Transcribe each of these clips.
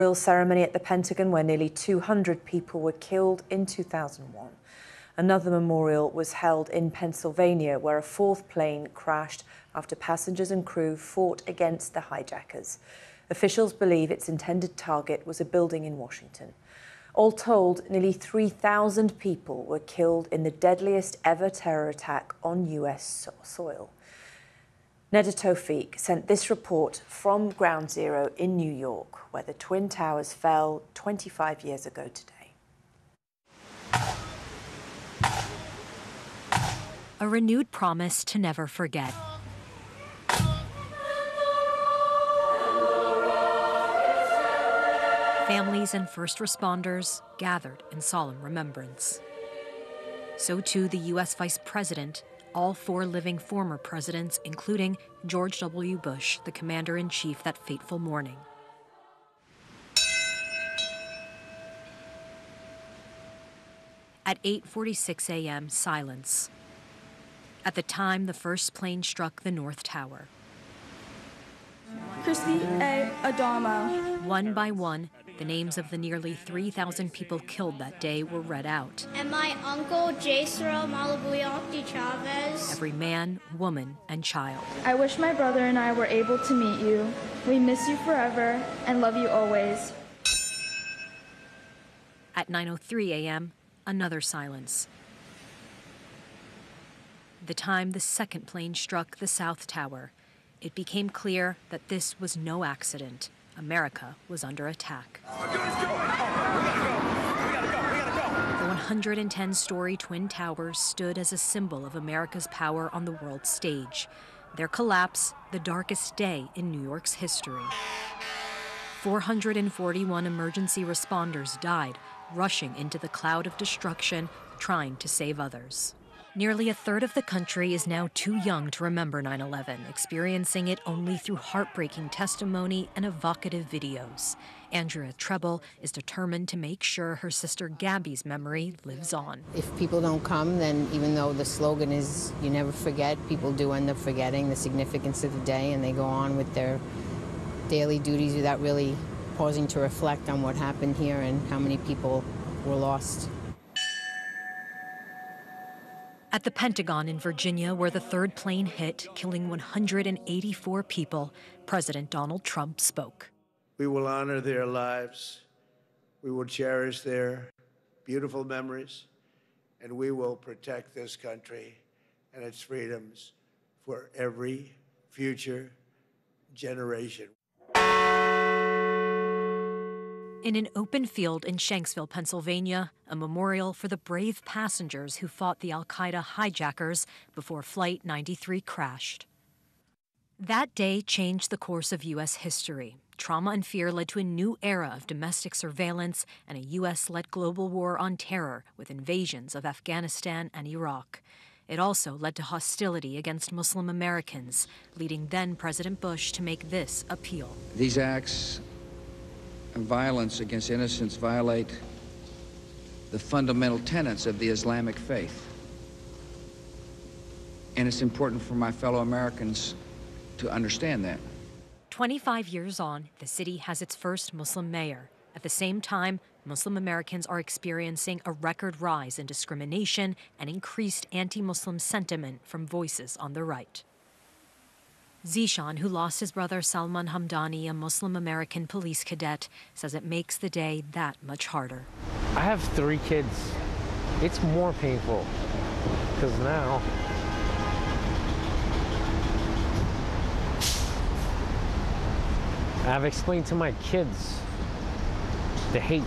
Memorial ceremony at the Pentagon where nearly 200 people were killed in 2001. Another memorial was held in Pennsylvania where a fourth plane crashed after passengers and crew fought against the hijackers. Officials believe its intended target was a building in Washington. All told, nearly 3,000 people were killed in the deadliest ever terror attack on U.S. soil. Neda Tawfiq sent this report from Ground Zero in New York, where the Twin Towers fell 25 years ago today. A renewed promise to never forget. Families and first responders gathered in solemn remembrance. So too the U.S. Vice President, all four living former presidents, including George W. Bush, the commander-in-chief that fateful morning. At 8:46 a.m., silence. At the time the first plane struck the North Tower. Christy A. Adamo. One by one, the names of the nearly 3,000 people killed that day were read out. And my uncle, Jaisro Malabuyakti Chavez. Every man, woman, and child. I wish my brother and I were able to meet you. We miss you forever and love you always. At 9:03 a.m., another silence. The time the second plane struck the South Tower, it became clear that this was no accident. America was under attack. The 110-story Twin Towers stood as a symbol of America's power on the world stage. Their collapse, the darkest day in New York's history. 441 emergency responders died, rushing into the cloud of destruction, trying to save others. Nearly a third of the country is now too young to remember 9/11, experiencing it only through heartbreaking testimony and evocative videos. Andrea Treble is determined to make sure her sister Gabby's memory lives on. If people don't come, then even though the slogan is you never forget, people do end up forgetting the significance of the day, and they go on with their daily duties without really pausing to reflect on what happened here and how many people were lost. At the Pentagon in Virginia, where the third plane hit, killing 184 people, President Donald Trump spoke. We will honor their lives. We will cherish their beautiful memories, and we will protect this country and its freedoms for every future generation. In an open field in Shanksville, Pennsylvania, a memorial for the brave passengers who fought the al-Qaeda hijackers before Flight 93 crashed. That day changed the course of U.S. history. Trauma and fear led to a new era of domestic surveillance and a U.S.-led global war on terror with invasions of Afghanistan and Iraq. It also led to hostility against Muslim Americans, leading then-President Bush to make this appeal. These acts of violence against innocents violate the fundamental tenets of the Islamic faith. And it's important for my fellow Americans to understand that. 25 years on, the city has its first Muslim mayor. At the same time, Muslim Americans are experiencing a record rise in discrimination and increased anti-Muslim sentiment from voices on the right. Zishan, who lost his brother Salman Hamdani, a Muslim American police cadet, says it makes the day that much harder. I have 3 kids. It's more painful because now I've explained to my kids the hate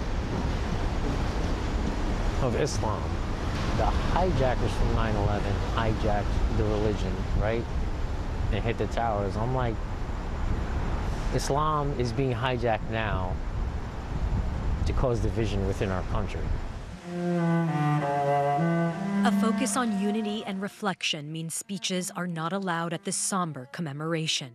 of Islam. The hijackers from 9/11 hijacked the religion, right? And hit the towers. I'm like, Islam is being hijacked now to cause division within our country. A focus on unity and reflection means speeches are not allowed at this somber commemoration.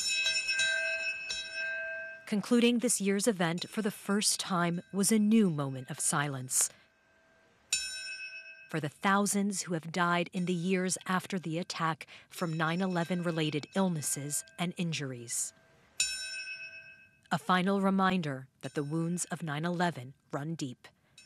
Concluding this year's event for the first time was a new moment of silence. For the thousands who have died in the years after the attack from 9/11 related illnesses and injuries. a final reminder that the wounds of 9/11 run deep.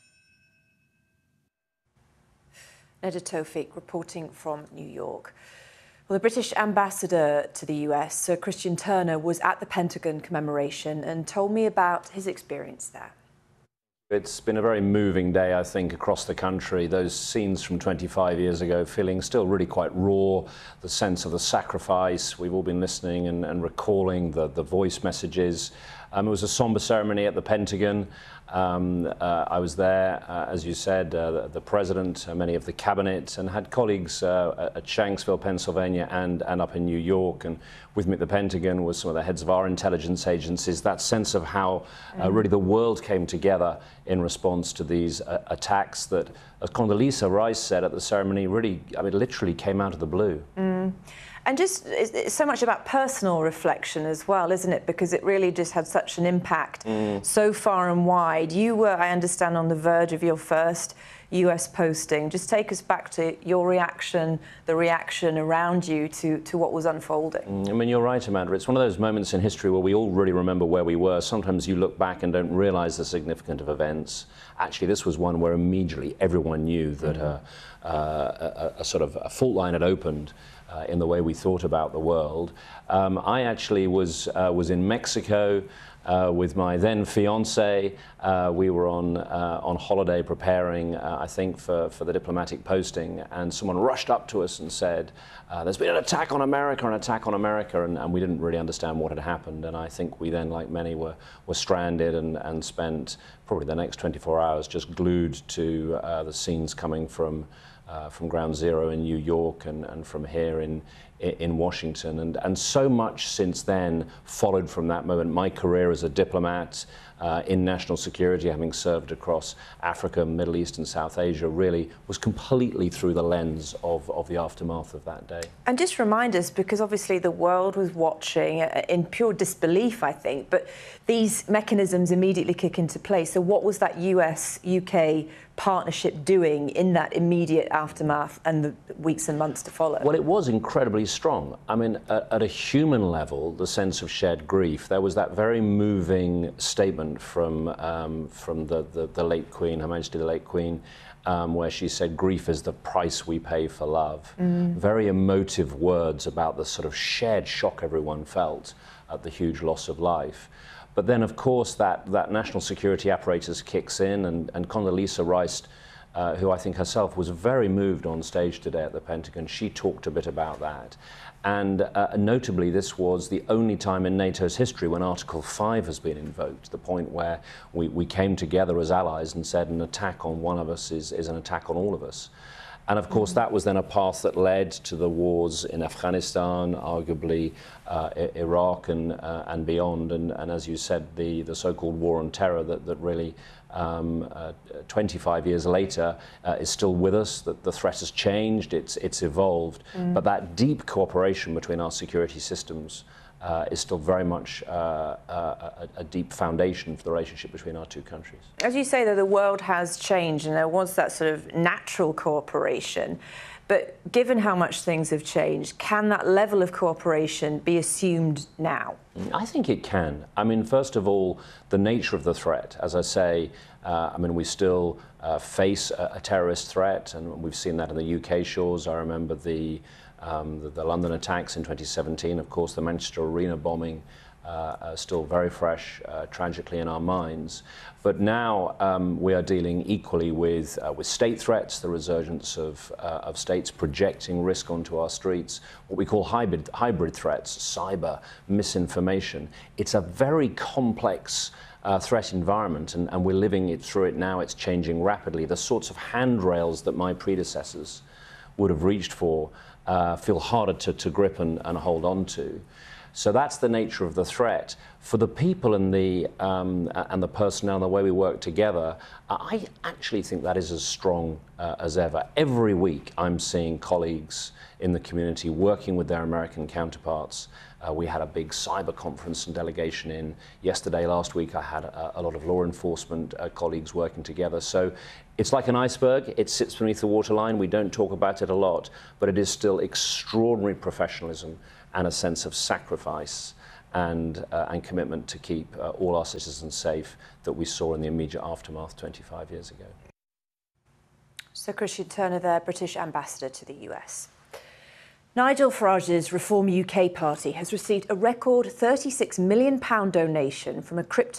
Neda Tawfik reporting from New York. Well, the British ambassador to the US, Sir Christian Turner, was at the Pentagon commemoration and told me about his experience there. It's been a very moving day, I think, across the country. Those scenes from 25 years ago feeling still really quite raw, the sense of the sacrifice. We've all been listening and recalling the voice messages. It was a somber ceremony at the Pentagon. I was there, as you said, the President, many of the cabinet, and had colleagues at Shanksville, Pennsylvania, and up in New York. And with me at the Pentagon was some of the heads of our intelligence agencies. That sense of how really the world came together in response to these attacks that, as Condoleezza Rice said at the ceremony, really, I mean, literally came out of the blue. And just, it's so much about personal reflection as well, isn't it? Because it really just had such an impact so far and wide. You were, I understand, on the verge of your first US posting. Just take us back to your reaction, the reaction around you to what was unfolding. I mean, you're right, Amanda. It's one of those moments in history where we all really remember where we were. Sometimes you look back and don't realize the significance of events. Actually, this was one where immediately everyone knew that a sort of a fault line had opened in the way we thought about the world. I actually was in Mexico with my then fiance. We were on holiday preparing, I think, for the diplomatic posting, and someone rushed up to us and said, there's been an attack on America, and we didn't really understand what had happened. And I think we then, like many, were stranded and spent probably the next 24 hours just glued to the scenes coming from Ground Zero in New York and from here in Washington. And so much since then followed from that moment. My career as a diplomat in national security, having served across Africa, Middle East and South Asia, really was completely through the lens of the aftermath of that day. And just remind us, because obviously the world was watching in pure disbelief, I think, but these mechanisms immediately kick into place. So what was that US-UK partnership doing in that immediate aftermath and the weeks and months to follow? Well, it was incredibly strong. I mean, at a human level, the sense of shared grief, there was that very moving statement from the late Queen, Her Majesty the late Queen, where she said, grief is the price we pay for love. Very emotive words about the sort of shared shock everyone felt at the huge loss of life. But then, of course, that national security apparatus kicks in, and Condoleezza Rice, who I think herself was very moved on stage today at the Pentagon, she talked a bit about that. And notably, this was the only time in NATO's history when Article 5 has been invoked, the point where we came together as allies and said an attack on one of us is an attack on all of us. And of course, that was then a path that led to the wars in Afghanistan, arguably Iraq and beyond. And as you said, the so-called war on terror that really 25 years later is still with us. That the threat has changed, it's evolved. But that deep cooperation between our security systems is still very much a deep foundation for the relationship between our two countries. As you say, though, the world has changed and there was that sort of natural cooperation. But given how much things have changed, can that level of cooperation be assumed now? I think it can. I mean, first of all, the nature of the threat. As I say, I mean, we still face a terrorist threat, and we've seen that in the UK shores. I remember the London attacks in 2017, of course, the Manchester Arena bombing, still very fresh, tragically in our minds. But now we are dealing equally with state threats, the resurgence of states projecting risk onto our streets, what we call hybrid threats, cyber, misinformation. It's a very complex threat environment, and we're living through it now. It's changing rapidly. The sorts of handrails that my predecessors would have reached for feel harder to grip and hold on to. So that's the nature of the threat. For the people and the personnel and the way we work together, I actually think that is as strong as ever. Every week I'm seeing colleagues in the community working with their American counterparts. We had a big cyber conference and delegation in yesterday. Last week I had a lot of law enforcement colleagues working together. So it's like an iceberg. It sits beneath the waterline. We don't talk about it a lot, but it is still extraordinary professionalism and a sense of sacrifice and commitment to keep all our citizens safe that we saw in the immediate aftermath 25 years ago. So Christian Turner there, British Ambassador to the US. Nigel Farage's Reform UK party has received a record £36 million donation from a crypto